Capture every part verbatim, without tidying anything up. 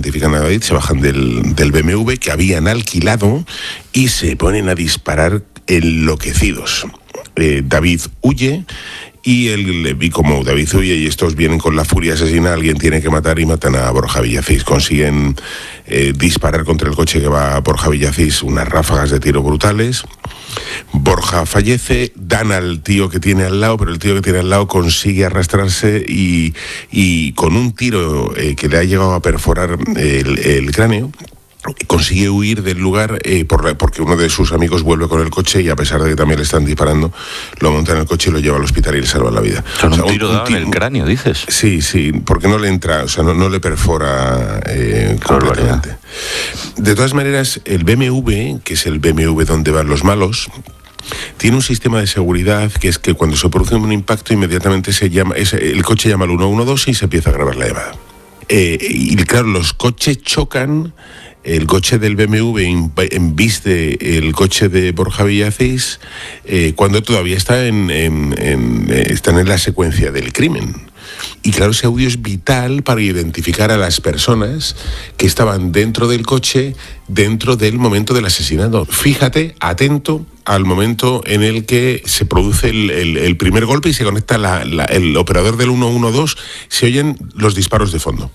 identifican a David, se bajan del, del B M W que habían alquilado y se ponen a disparar enloquecidos. Eh, David huye y, el, y como David huye y estos vienen con la furia asesina, alguien tiene que matar y matan a Borja Villacís. Consiguen eh, disparar contra el coche que va a Borja Villacís unas ráfagas de tiro brutales. Borja fallece, dan al tío que tiene al lado, pero el tío que tiene al lado consigue arrastrarse y, y con un tiro eh, que le ha llegado a perforar el, el cráneo, consigue huir del lugar eh, por, porque uno de sus amigos vuelve con el coche y a pesar de que también le están disparando, lo monta en el coche y lo lleva al hospital y le salva la vida. Con o sea, un tiro un, dado un en el cráneo, dices. Sí, sí, porque no le entra, o sea, no, no le perfora eh, completamente. De todas maneras, el B M W, que es el B M W donde van los malos, tiene un sistema de seguridad que es que cuando se produce un impacto inmediatamente se llama, es, el coche llama al uno uno dos y se empieza a grabar la llamada. Eh, y claro, los coches chocan. El coche del B M W embiste el coche de Borja Villacís eh, cuando todavía está en, en, en, están en la secuencia del crimen. Y claro, ese audio es vital para identificar a las personas que estaban dentro del coche dentro del momento del asesinato. Fíjate, atento al momento en el que se produce el, el, el primer golpe y se conecta la, la, el operador del uno uno dos, se oyen los disparos de fondo.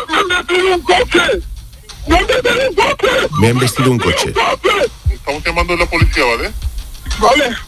Me han vestido un coche. Estamos llamando a la policía, ¿vale? Vale.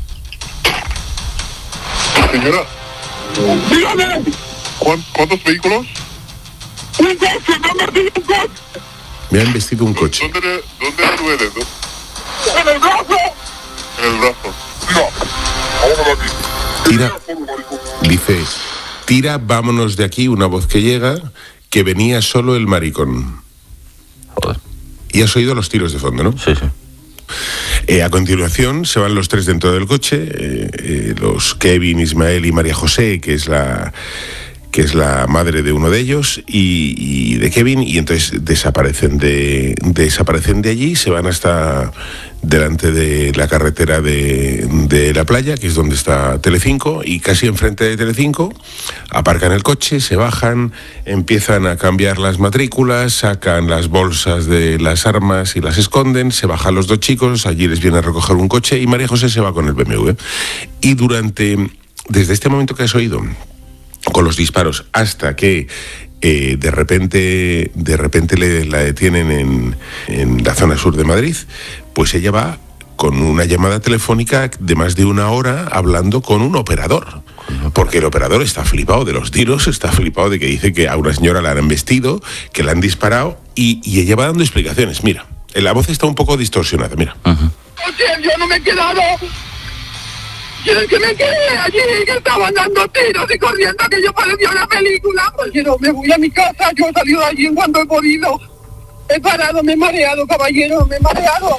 Señora. Dígame. ¿Cuántos vehículos? Un coche, me han vestido un coche. Me han vestido un coche. ¿Dónde le, dónde le duele? En el brazo. En el brazo. No. Vámonos de aquí. Tira. Dice, tira, vámonos de aquí, una voz que llega, que venía solo el maricón. Joder. Y has oído los tiros de fondo, ¿no? Sí, sí. Eh, a continuación se van los tres dentro del coche, eh, eh, los Kevin, Ismael y María José, que es la que es la madre de uno de ellos y, y de Kevin, y entonces desaparecen de desaparecen de allí, se van hasta delante de la carretera de, de la playa, que es donde está Telecinco, y casi enfrente de Telecinco aparcan el coche, se bajan, empiezan a cambiar las matrículas, sacan las bolsas de las armas y las esconden, se bajan los dos chicos, allí les viene a recoger un coche y María José se va con el B M W. Y durante, desde este momento que has oído, con los disparos, hasta que eh, de repente de repente le, la detienen en, en la zona sur de Madrid, pues ella va con una llamada telefónica de más de una hora hablando con un operador. Porque el operador está flipado de los tiros, está flipado de que dice que a una señora la han embestido, que la han disparado, y, y ella va dando explicaciones. Mira, la voz está un poco distorsionada, mira. Uh-huh. Oye, yo no me he quedado... ¿Quieres que me quede allí? Que estaban dando tiros y corriendo, que yo parecía una película. Pues yo no me voy a mi casa, yo he salido de allí en cuanto he podido. He parado, me he mareado, caballero, me he mareado.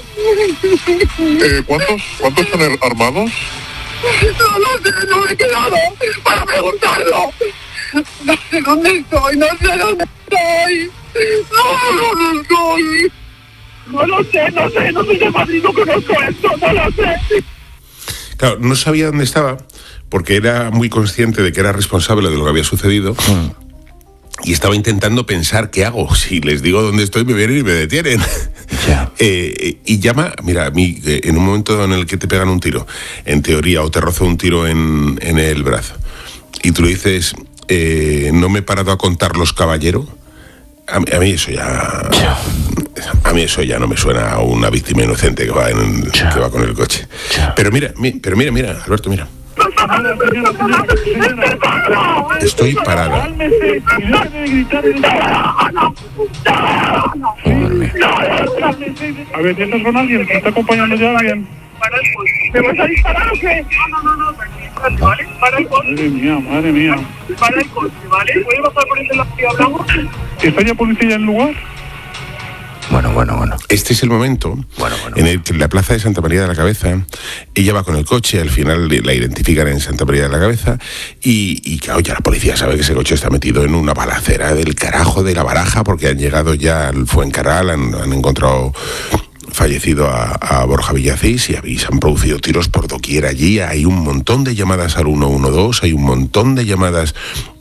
Eh, ¿cuántos, ¿Cuántos están armados? No lo sé, no me he quedado para preguntarlo. No sé dónde estoy, no sé dónde estoy. No, no, no estoy. No lo sé, no sé, no soy de Madrid, no conozco esto, no lo sé. Claro, no sabía dónde estaba porque era muy consciente de que era responsable de lo que había sucedido mm. y estaba intentando pensar qué hago. Si les digo dónde estoy, me vienen y me detienen. Yeah. eh, y llama, mira, a mí, eh, en un momento en el que te pegan un tiro, en teoría, o te roza un tiro en, en el brazo, y tú le dices, eh, no me he parado a contarlos, caballero, a, a mí eso ya... Yeah. A mí eso ya no me suena a una víctima inocente que va, en, que va con el coche. Pero mira, mi, pero mira, mira, Alberto, mira. Estoy parada. A ver, ¿estás con alguien? ¿Te está acompañando ya alguien? ¿Me vas a disparar o qué? No, no, no, no, ¿vale? Para el coche. Madre mía, madre mía. Para el coche, ¿vale? ¿Puede bajar por el lado que hablamos? ¿Está ya policía en el lugar? Bueno, bueno, bueno. Este es el momento bueno, bueno, en el que en la plaza de Santa María de la Cabeza, ella va con el coche, al final la identifican en Santa María de la Cabeza, y, y claro, ya la policía sabe que ese coche está metido en una balacera del carajo de la Baraja, porque han llegado ya al Fuencarral, han, han encontrado fallecido a, a Borja Villacís y, y se han producido tiros por doquier allí. Hay un montón de llamadas al uno uno dos, hay un montón de llamadas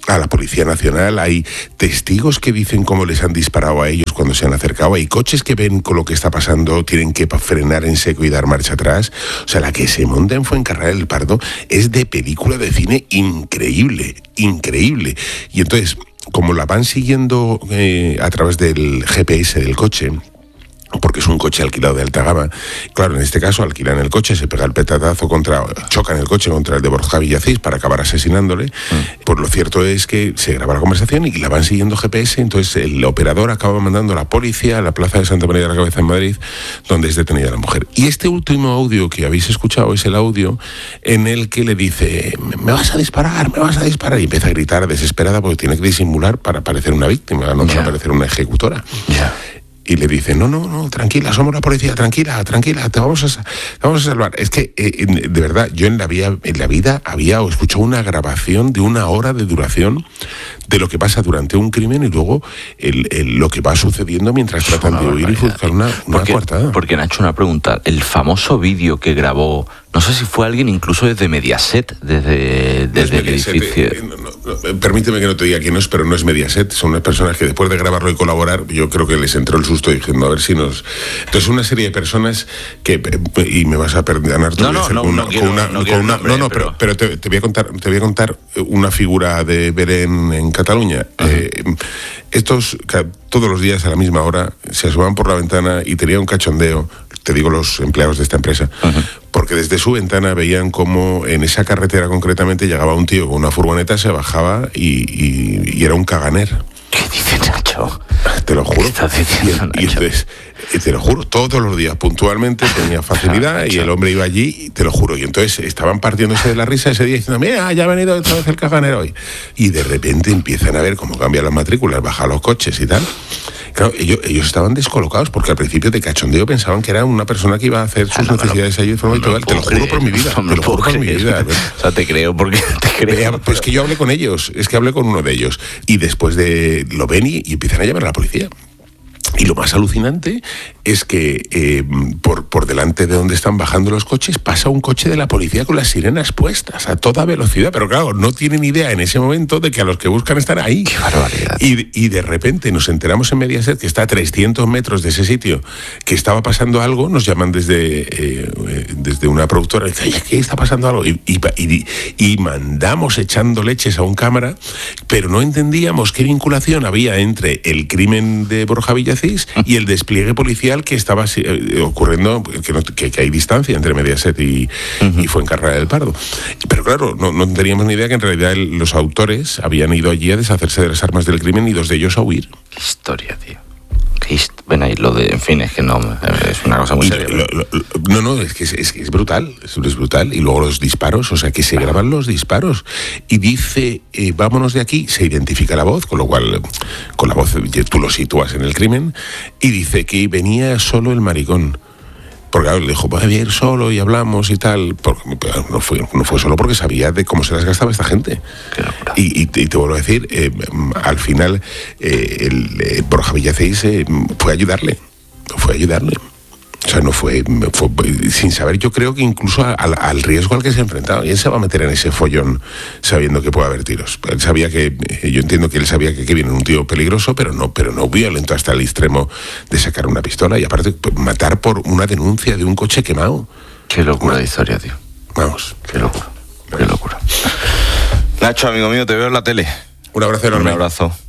a la Policía Nacional, hay testigos que dicen cómo les han disparado a ellos cuando se han acercado, hay coches que ven con lo que está pasando, tienen que frenar en seco y dar marcha atrás. O sea, la que se monta en Fuencarral del Pardo es de película de cine increíble, increíble. Y entonces, como la van siguiendo eh, a través del G P S del coche, porque es un coche alquilado de alta gama, claro, en este caso alquilan el coche, se pega el petatazo contra, chocan el coche contra el de Borja Villacís para acabar asesinándole. Mm. Pues lo cierto es que se graba la conversación y la van siguiendo G P S, entonces el operador acaba mandando a la policía a la plaza de Santa María de la Cabeza en Madrid, donde es detenida la mujer. Y este último audio que habéis escuchado es el audio en el que le dice: me vas a disparar, me vas a disparar, y empieza a gritar desesperada porque tiene que disimular para parecer una víctima, no para yeah. parecer una ejecutora. Yeah. Y le dice, no, no, no, tranquila, somos la policía, tranquila, tranquila, te vamos a, te vamos a salvar. Es que, eh, de verdad, yo en la, vida, en la vida había o escuchado una grabación de una hora de duración de lo que pasa durante un crimen y luego el, el, lo que va sucediendo mientras tratan de huir y buscar una, una porque, coartada. Porque, Nacho, una pregunta. El famoso vídeo que grabó, no sé si fue alguien incluso desde Mediaset, desde, desde el edificio... Eh, no, no, no, permíteme que no te diga quién es, pero no es Mediaset, son unas personas que después de grabarlo y colaborar, yo creo que les entró el susto diciendo, a ver si nos... Entonces, una serie de personas que... Y me vas a perdonar... No, no, no, una, no quiero, una, no, quiero una, nombre, no, no, pero, pero te, te voy a contar, te voy a contar una figura de Belén en Cataluña. Uh-huh. Eh, estos todos los días a la misma hora se asomaban por la ventana y tenían un cachondeo, te digo los empleados de esta empresa, uh-huh. porque desde su ventana veían cómo en esa carretera concretamente llegaba un tío con una furgoneta, se bajaba y, y, y era un caganer. ¿Qué dices, Nacho? Te lo juro. ¿Qué estás diciendo, y, y entonces, te lo juro, todos los días, puntualmente, tenía facilidad y el hombre iba allí, te lo juro. Y entonces estaban partiéndose de la risa ese día diciendo, mira, ya ha venido otra vez el caganero hoy. Y de repente empiezan a ver cómo cambian las matrículas, bajan los coches y tal. Claro, ellos, ellos estaban descolocados porque al principio de cachondeo pensaban que era una persona que iba a hacer sus ah, no, necesidades no, allí de forma habitual. No, te lo juro creer, por mi vida, no, te lo juro por mi vida. O sea, te creo porque te creo. Pues que yo hablé con ellos, es que hablé con uno de ellos. Y después de lo ven y, y empiezan a llamar a la policía. Y lo más alucinante es que eh, por, por delante de donde están bajando los coches pasa un coche de la policía con las sirenas puestas a toda velocidad, pero claro, no tienen idea en ese momento de que a los que buscan están ahí. ¡Qué barbaridad! Y, y de repente nos enteramos en Mediaset que está a trescientos metros de ese sitio, que estaba pasando algo, nos llaman desde, eh, desde una productora y dicen, oye, ¿qué está pasando algo? Y, y, y, y mandamos echando leches a un cámara, pero no entendíamos qué vinculación había entre el crimen de Borja Villacís y el despliegue policial que estaba eh, ocurriendo, que, no, que, que hay distancia entre Mediaset y, uh-huh. y Fuencarral del Pardo. Pero claro, no, no teníamos ni idea que en realidad el, los autores habían ido allí a deshacerse de las armas del crimen y dos de ellos a huir. Qué historia, tío. Ven ahí lo de, en fin, es que no, es una cosa muy seria. Lo, lo, lo, no, no, es que es, es, es brutal, es, es brutal. Y luego los disparos, o sea, que se graban los disparos. Y dice, eh, vámonos de aquí, se identifica la voz, con lo cual, con la voz tú lo sitúas en el crimen, y dice que venía solo el maricón. Porque claro, le dijo, voy a ir solo y hablamos y tal. Porque, no, fue, no fue solo porque sabía de cómo se las gastaba esta gente. Y, y, y te vuelvo a decir, eh, al final, eh, el, eh, Borja Villacís eh, fue a ayudarle. Fue a ayudarle. O sea, no fue, fue sin saber, yo creo que incluso al, al riesgo al que se ha enfrentado. Y él se va a meter en ese follón sabiendo que puede haber tiros. Él sabía que, yo entiendo que él sabía que Kevin era un tío peligroso, pero no, pero no violento hasta el extremo de sacar una pistola y aparte matar por una denuncia de un coche quemado. Qué locura de historia, tío. Vamos. Qué locura, qué locura. Nacho, amigo mío, te veo en la tele. Un abrazo enorme. Un abrazo.